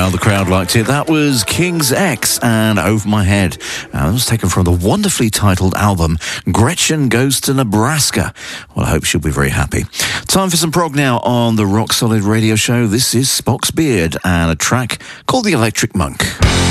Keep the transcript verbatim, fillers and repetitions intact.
Well, the crowd liked it. That was King's X and Over My Head. Uh, that was taken from the wonderfully titled album Gretchen Goes to Nebraska. Well, I hope she'll be very happy. Time for some prog now on the Rock Solid Radio Show. This is Spock's Beard and a track called The Electric Monk.